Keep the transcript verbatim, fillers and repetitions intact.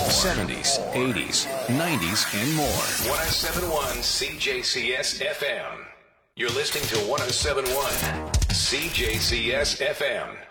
seventies, eighties, nineties, and more. one oh seven point one C J C S F M. You're listening to one oh seven point one C J C S F M.